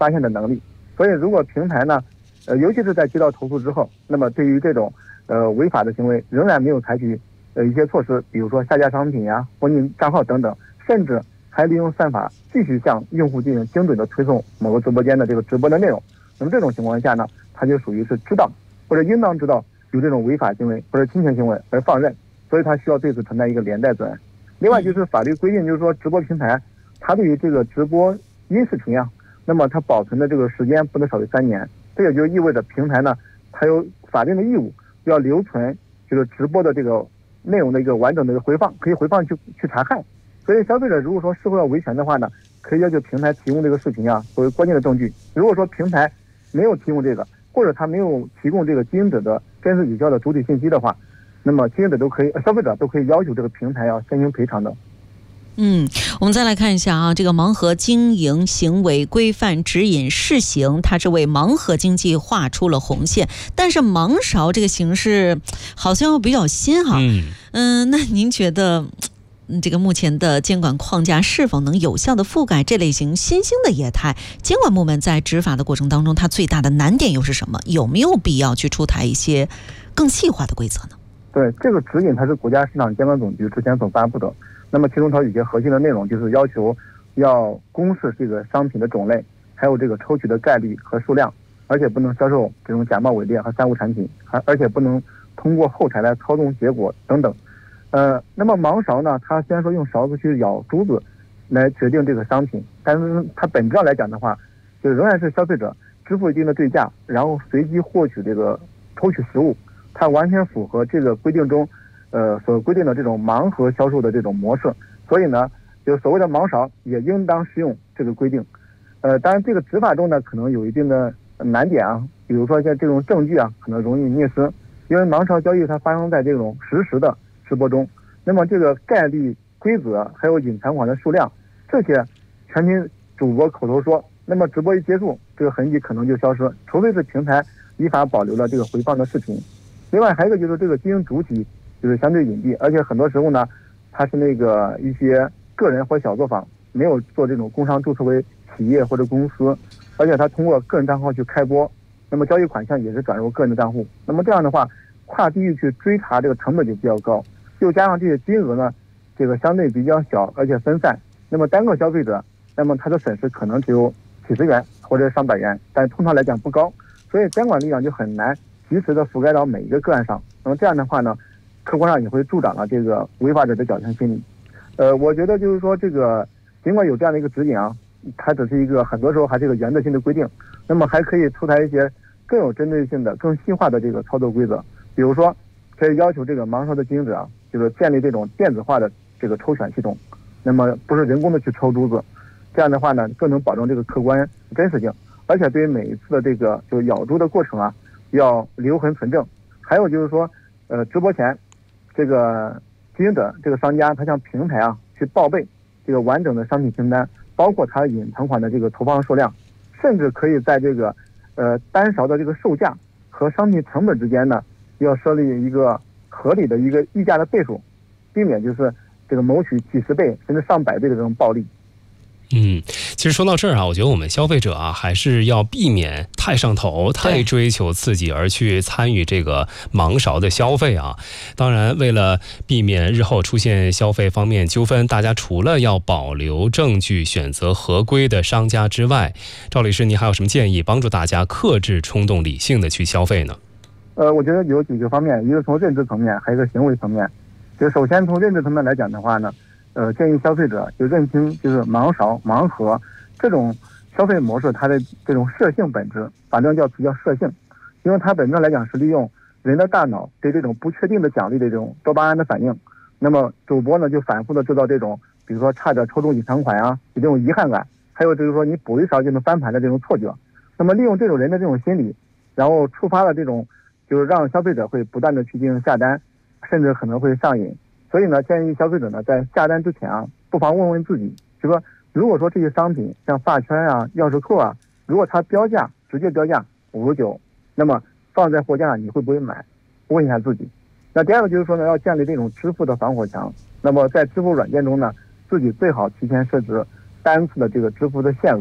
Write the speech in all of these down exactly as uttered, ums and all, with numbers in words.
发现的能力。所以如果平台呢，呃，尤其是在接到投诉之后，那么对于这种呃违法的行为仍然没有采取呃一些措施，比如说下架商品呀、封禁账号等等，甚至还利用算法继续向用户进行精准的推送某个直播间的这个直播的内容。那么这种情况下呢，它就属于是知道或者应当知道有这种违法行为或者侵权行为而放任，所以它需要对此承担一个连带责任。另外就是法律规定，就是说直播平台它对于这个直播音视频啊，那么它保存的这个时间不能少于三年，这也就意味着平台呢，它有法定的义务要留存这个直播的这个内容的一个完整的一个回放，可以回放去去查看。所以消费者如果说事后要维权的话呢，可以要求平台提供这个视频啊作为关键的证据。如果说平台没有提供这个，或者他没有提供这个经营者的真实有效的主体信息的话，那么经营者都可以，消费者都可以要求这个平台要先行赔偿的。 嗯，我们再来看一下啊，这个盲盒经营行为规范指引试行，它是为盲盒经济画出了红线，但是盲勺这个形式好像比较新哈。嗯嗯，那您觉得这个目前的监管框架是否能有效的覆盖这类型新兴的业态？监管部门在执法的过程当中，它最大的难点又是什么？有没有必要去出台一些更细化的规则呢？ 对，这个指引它是国家市场监管总局之前所发布的。那么其中它有一些核心的内容，就是要求要公示这个商品的种类，还有这个抽取的概率和数量，而且不能销售这种假冒伪劣和三无产品，而而且不能通过后台来操纵结果等等。呃，那么盲勺呢，它虽然说用勺子去舀珠子来决定这个商品，但是它本质上来讲的话，就仍然是消费者支付一定的对价，然后随机获取这个抽取实物，它完全符合这个规定中呃，所规定的这种盲盒销售的这种模式，所以呢，就所谓的盲勺也应当适用这个规定。呃，当然这个执法中呢，可能有一定的难点啊，比如说像这种证据啊，可能容易灭失，因为盲勺交易它发生在这种实时的直播中，那么这个概率、规则还有隐藏款的数量，这些全凭主播口头说，那么直播一结束，这个痕迹可能就消失，除非是平台依法保留了这个回放的视频。另外还有一个就是这个经营主体就是相对隐蔽，而且很多时候呢，它是那个一些个人或小作坊没有做这种工商注册为企业或者公司，而且他通过个人账号去开播，那么交易款项也是转入个人的账户，那么这样的话，跨地域去追查这个成本就比较高，又加上这些金额呢，这个相对比较小，而且分散，那么单个消费者，那么他的损失可能只有几十元或者上百元，但通常来讲不高，所以监管力量就很难及时的覆盖到每一个个案上。那么这样的话呢，客观上也会助长了这个违法者的侥幸心理。呃，我觉得就是说，这个尽管有这样的一个指引啊，它只是一个很多时候还是一个原则性的规定，那么还可以出台一些更有针对性的、更细化的这个操作规则。比如说，可以要求这个盲勺的经营者啊，就是建立这种电子化的这个抽选系统，那么不是人工的去抽珠子，这样的话呢，更能保证这个客观真实性，而且对于每一次的这个就咬珠的过程啊，要留痕存证。还有就是说，呃，直播前，这个经营者这个商家他向平台啊去报备这个完整的商品清单，包括它隐藏款的这个投放数量，甚至可以在这个呃单勺的这个售价和商品成本之间呢，要设立一个合理的一个溢价的倍数，避免就是这个谋取几十倍甚至上百倍的这种暴利。 嗯，其实说到这儿啊，我觉得我们消费者啊，还是要避免太上头、太追求刺激而去参与这个盲勺的消费啊。当然，为了避免日后出现消费方面纠纷，大家除了要保留证据、选择合规的商家之外，赵律师，您还有什么建议，帮助大家克制冲动、理性的去消费呢？ 呃，我觉得有几个方面，一个从认知层面，还有一个行为层面。就首先从认知层面来讲的话呢，呃，建议消费者就认清，就是盲勺、盲盒这种消费模式，它的这种摄性本质，反正叫词叫摄性，因为它本质来讲是利用人的大脑对这种不确定的奖励的这种多巴胺的反应。那么主播呢，就反复的制造这种，比如说差点抽中隐藏款啊，有这种遗憾感，还有就是说你补一勺就能翻盘的这种错觉。那么利用这种人的这种心理，然后触发了这种，就是让消费者会不断的去进行下单，甚至可能会上瘾。所以呢，建议消费者呢在下单之前啊，不妨问问自己，就说如果说这些商品像发圈啊、钥匙扣啊，如果它标价直接标价五十九，那么放在货架上你会不会买？问一下自己。那第二个就是说呢，要建立这种支付的防火墙。那么在支付软件中呢，自己最好提前设置单次的这个支付的限额，或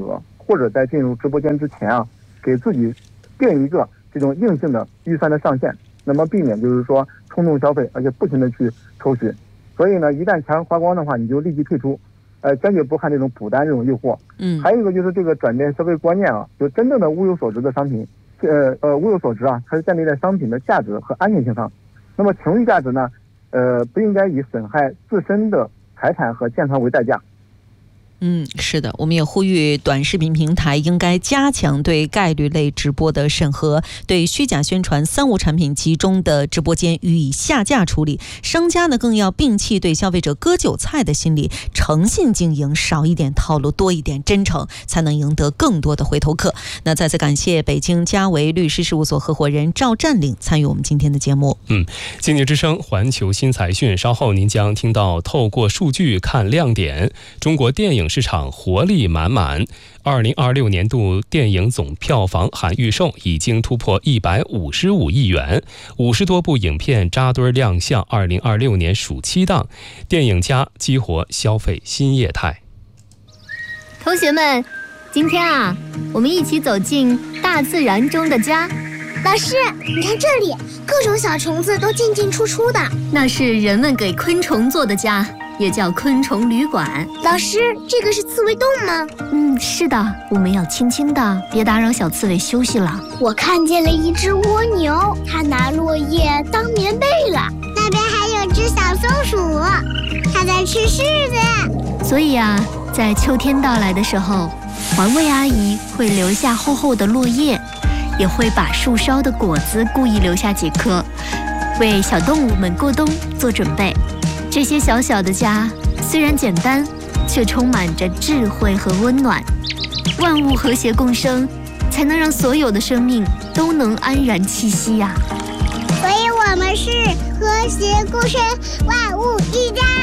或者在进入直播间之前啊，给自己定一个这种硬性的预算的上限，那么避免就是说冲动消费，而且不停的去抽取。所以呢，一旦钱花光的话，你就立即退出，呃，坚决不看这种补单这种诱惑。 嗯， 还有一个就是这个转变消费观念啊，就真正的物有所值的商品，呃呃，物有所值啊，它是建立在商品的价值和安全性上。那么情绪价值呢，呃，不应该以损害自身的财产和健康为代价。 嗯，是的，我们也呼吁短视频平台应该加强对概率类直播的审核，对虚假宣传、三无产品集中的直播间予以下架处理。商家呢更要摒弃对消费者割韭菜的心理，诚信经营，少一点套路，多一点真诚，才能赢得更多的回头客。那再次感谢北京嘉维律师事务所合伙人赵占领参与我们今天的节目。 嗯，经济之声环球新财讯，稍后您将听到透过数据看亮点，中国电影市场活力满满。二零二六年度电影总票房含预售已经突破一百五十五亿元，五十多部影片扎堆亮相。二零二六年暑期档，电影家激活消费新业态。 同学们，今天啊，我们一起走进大自然中的家。 老师，你看这里，各种小虫子都进进出出的， 那是人们给昆虫做的家，也叫昆虫旅馆。 老师，这个是刺猬洞吗？ 嗯，是的，我们要轻轻的，别打扰小刺猬休息了。 我看见了一只蜗牛，它拿落叶当棉被了。那边还有只小松鼠，它在吃柿子。 所以啊，在秋天到来的时候，环卫阿姨会留下厚厚的落叶，也会把树梢的果子故意留下几颗，为小动物们过冬做准备。这些小小的家虽然简单，却充满着智慧和温暖。万物和谐共生，才能让所有的生命都能安然栖息呀、啊。 所以我们是和谐共生，万物一家。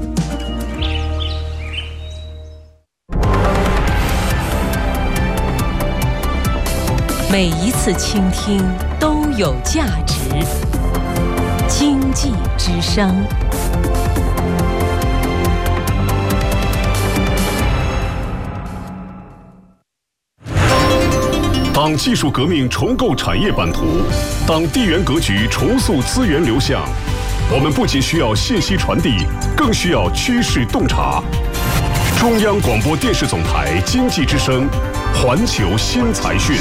每一次倾听都有价值。经济之声。 当技术革命重构产业版图，当地缘格局重塑资源流向，我们不仅需要信息传递，更需要趋势洞察。中央广播电视总台经济之声，环球新财讯。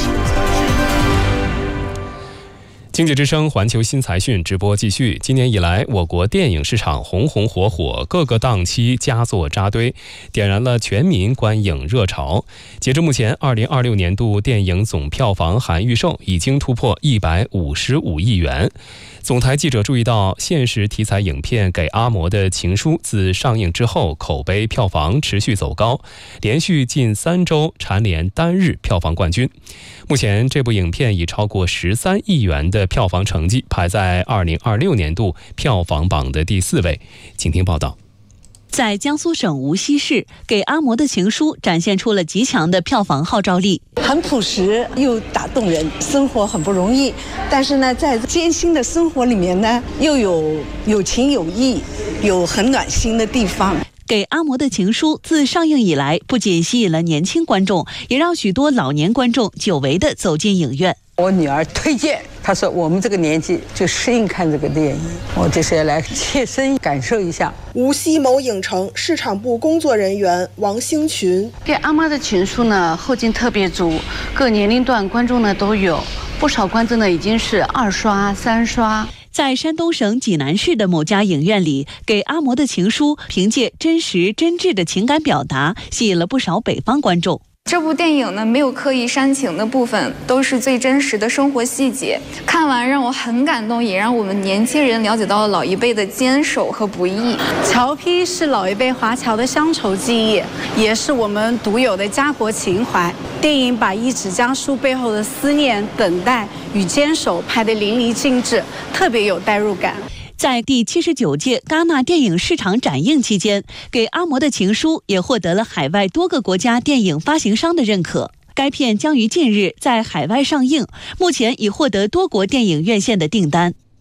经济之声环球新财讯直播继续。今年以来，我国电影市场红红火火，各个档期佳作扎堆，点燃了全民观影热潮。截至目前，二零二六年度电影总票房含预售已经突破一百五十五亿元。总台记者注意到，现实题材影片《给阿嬷的情书》自上映之后，口碑票房持续走高，连续近三周蝉联单日票房冠军。目前，这部影片以超过十三亿元的票房成绩，排在二零二六年度票房榜的第四位。请听报道。 在江苏省无锡市，《给阿嬷的情书》展现出了极强的票房号召力， 很朴实又打动人。生活很不容易，但是呢，在艰辛的生活里面呢，又有有情有义，有很暖心的地方。 给阿嬷的情书自上映以来，不仅吸引了年轻观众，也让许多老年观众久违地走进影院。 我女儿推荐，她说我们这个年纪就适应看这个电影，我就是要来切身感受一下。 无锡某影城市场部工作人员王兴群， 给阿嬷的情书呢，后劲特别足，各年龄段观众呢都有，不少观众呢已经是二刷、三刷。 在山东省济南市的某家影院里，《给阿嬷的情书》凭借真实真挚的情感表达，吸引了不少北方观众。 这部电影呢，没有刻意煽情的部分，都是最真实的生活细节。看完让我很感动，也让我们年轻人了解到了老一辈的坚守和不易。 侨批是老一辈华侨的乡愁记忆，也是我们独有的家国情怀。电影把一纸家书背后的思念、等待与坚守拍得淋漓尽致，特别有代入感。 在第七十九届戛纳电影市场展映期间，《给阿嬷的情书》也获得了海外多个国家电影发行商的认可。该片将于近日在海外上映，目前已获得多国电影院线的订单。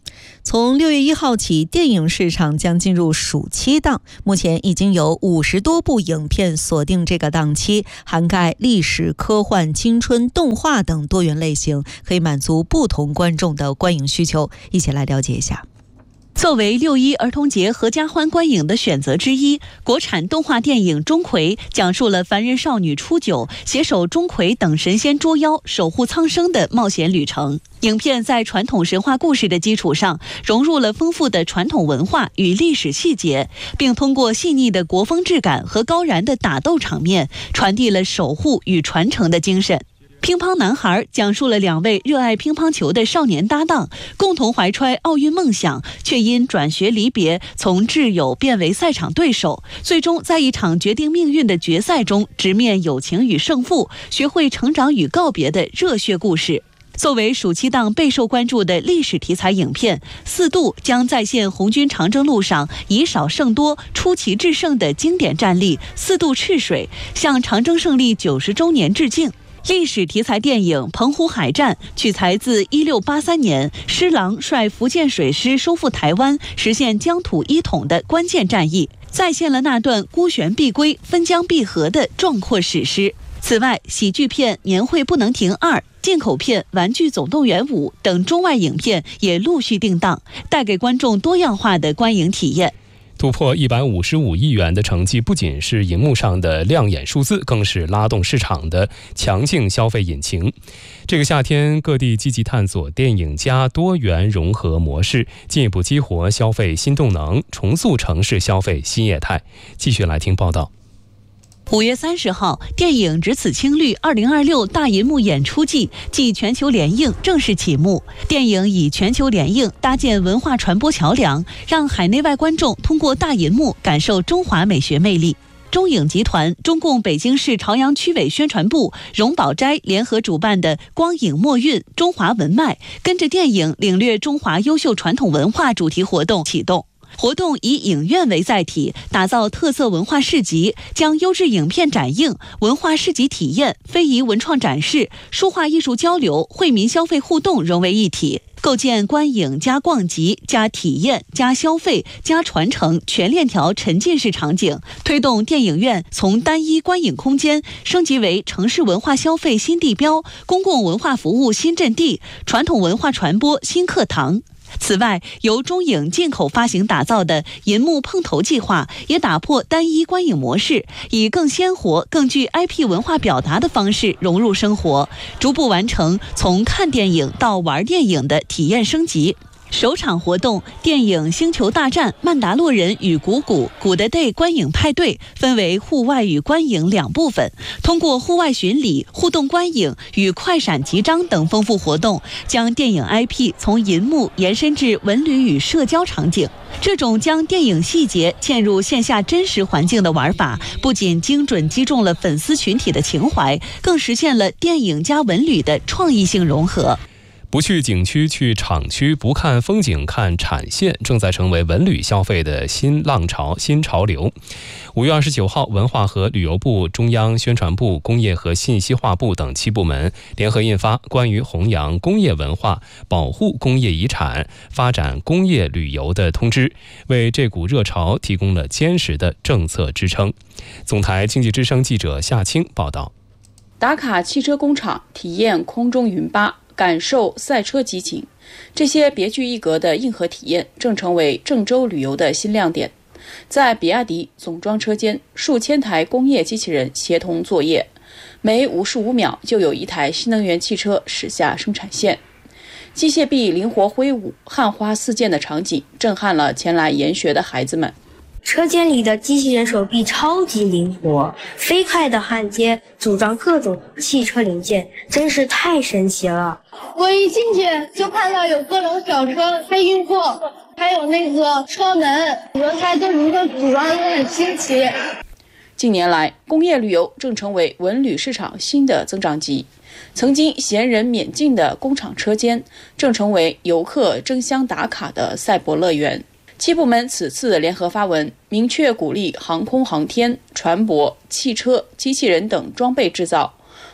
从六月一号起，电影市场将进入暑期档。目前已经有五十多部影片锁定这个档期，涵盖历史、科幻、青春、动画等多元类型，可以满足不同观众的观影需求。一起来了解一下。 作为六一儿童节合家欢观影的选择之一，国产动画电影《钟馗》讲述了凡人少女初九携手钟馗等神仙捉妖，守护苍生的冒险旅程。影片在传统神话故事的基础上，融入了丰富的传统文化与历史细节，并通过细腻的国风质感和高燃的打斗场面，传递了守护与传承的精神。乒乓男孩讲述了两位热爱乒乓球的少年搭档，共同怀揣奥运梦想，却因转学离别，从挚友变为赛场对手，最终在一场决定命运的决赛中直面友情与胜负，学会成长与告别的热血故事。作为暑期档备受关注的历史题材影片，《四渡》将再现红军长征路上以少胜多、出奇制胜的经典战例“四渡赤水”，向长征胜利九十周年致敬。历史题材电影《澎湖海战》取材自一六八三年施琅率福建水师收复台湾，实现疆土一统的关键战役，再现了那段孤悬必归、分疆必合的壮阔史诗。此外，喜剧片《年会不能停二》、进口片《玩具总动员五》等中外影片也陆续定档，带给观众多样化的观影体验。 突破一百五十五亿元的成绩，不仅是荧幕上的亮眼数字，更是拉动市场的强劲消费引擎。这个夏天，各地积极探索电影加多元融合模式，进一步激活消费新动能，重塑城市消费新业态。继续来听报道。 五月三十号，电影《只此青绿》二零二六大银幕演出季暨全球联映正式启幕。电影以全球联映搭建文化传播桥梁，让海内外观众通过大银幕感受中华美学魅力。中影集团、中共北京市朝阳区委宣传部、荣宝斋联合主办的“光影墨韵中华文脉”，跟着电影领略中华优秀传统文化主题活动启动。活动以影院为载体，打造特色文化市集，将优质影片展映、文化市集体验、非遗文创展示、书画艺术交流、惠民消费互动融为一体，构建观影加逛集加体验加消费加传承全链条沉浸式场景，推动电影院从单一观影空间升级为城市文化消费新地标、公共文化服务新阵地、传统文化传播新课堂。此外，由中影进口发行打造的银幕碰头计划也打破单一观影模式，以更鲜活、更具 I P 文化表达的方式融入生活，逐步完成从看电影到玩电影的体验升级。首场活动电影《星球大战：曼达洛人与古古古的 Day 观影派对》分为户外与观影两部分，通过户外巡礼、互动观影与快闪集章等丰富活动，将电影 I P 从银幕延伸至文旅与社交场景。这种将电影细节嵌入线下真实环境的玩法，不仅精准击中了粉丝群体的情怀，更实现了电影加文旅的创意性融合。 不去景区去厂区，不看风景看产线，正在成为文旅消费的新浪潮、新潮流。五月二十九号，文化和旅游部、中央宣传部、工业和信息化部等七部门联合印发《关于弘扬工业文化、保护工业遗产、发展工业旅游的通知》，为这股热潮提供了坚实的政策支撑。总台经济之声记者夏青报道。 打卡汽车工厂，体验空中云巴，感受赛车激情，这些别具一格的硬核体验正成为郑州旅游的新亮点。在比亚迪总装车间，数千台工业机器人协同作业，每五十五秒就有一台新能源汽车驶下生产线。机械臂灵活挥舞，焊花似箭的场景震撼了前来研学的孩子们。 车间里的机器人手臂超级灵活，飞快的焊接、组装各种汽车零件，真是太神奇了。 我一进去就看到有各种小车在运货，还有那个车门、轮胎都如何组装的很新奇。 近年来，工业旅游正成为文旅市场新的增长极。曾经闲人免进的工厂车间，正成为游客争相打卡的赛博乐园。七部门此次联合发文，明确鼓励航空航天、船舶、汽车、机器人等装备制造，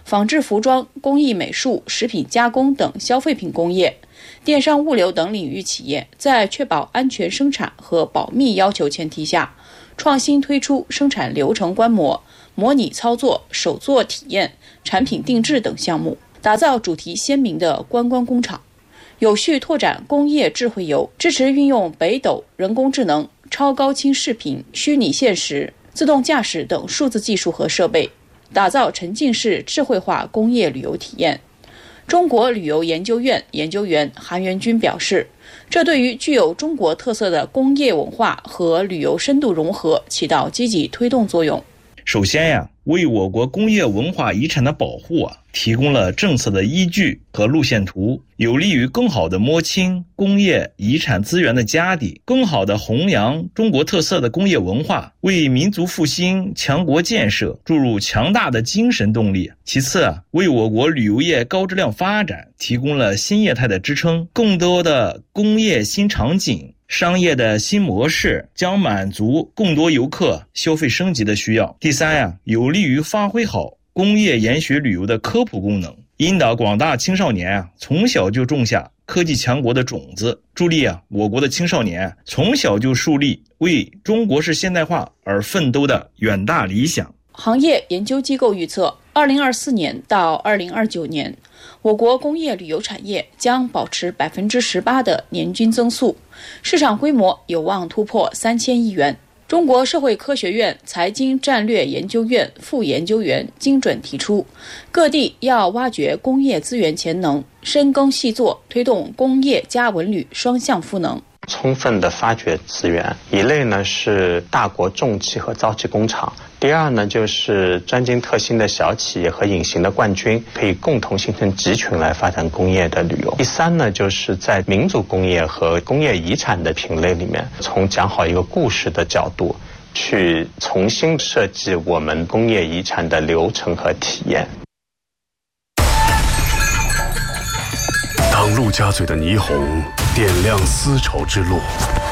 纺织服装、工艺美术、食品加工等消费品工业、电商物流等领域企业，在确保安全生产和保密要求前提下，创新推出生产流程观摩、模拟操作、手作体验、产品定制等项目，打造主题鲜明的观光工厂，有序拓展工业智慧游，支持运用北斗、人工智能、超高清视频、虚拟现实、自动驾驶等数字技术和设备，打造沉浸式智慧化工业旅游体验。中国旅游研究院研究员韩元军表示，这对于具有中国特色的工业文化和旅游深度融合起到积极推动作用。 首先呀，为我国工业文化遗产的保护啊，提供了政策的依据和路线图，有利于更好地摸清工业遗产资源的家底，更好地弘扬中国特色的工业文化，为民族复兴、强国建设注入强大的精神动力。其次啊，为我国旅游业高质量发展提供了新业态的支撑，更多的工业新场景、商业的新模式将满足更多游客消费升级的需要。第三呀、啊，有利于发挥好工业研学旅游的科普功能，引导广大青少年啊从小就种下科技强国的种子，助力啊我国的青少年从小就树立为中国式现代化而奋斗的远大理想。 行业研究机构预测，二零二四年到二零二九年，我国工业旅游产业将保持百分之十八的年均增速，市场规模有望突破三千亿元。中国社会科学院财经战略研究院副研究员精准提出，各地要挖掘工业资源潜能，深耕细作，推动工业加文旅双向赋能。 充分的发掘资源，一类呢是大国重器和造气工厂，第二呢就是专精特新的小企业和隐形的冠军，可以共同形成集群来发展工业的旅游。第三呢就是在民族工业和工业遗产的品类里面，从讲好一个故事的角度去重新设计我们工业遗产的流程和体验。 当陆家嘴的霓虹点亮丝绸之路，